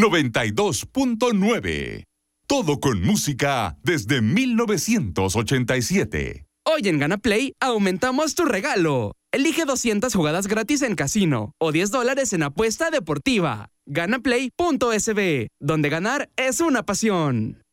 92.9. Todo con música desde 1987. Hoy en Gana Play aumentamos tu regalo. Elige 200 jugadas gratis en casino o $10 en apuesta deportiva. Ganaplay.sb, donde ganar es una pasión.